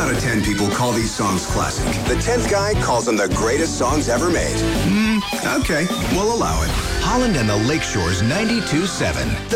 out of 10 people call these songs classic. The 10th guy calls them the greatest songs ever made. Okay, we'll allow it. Holland and the Lakeshore's 92.7.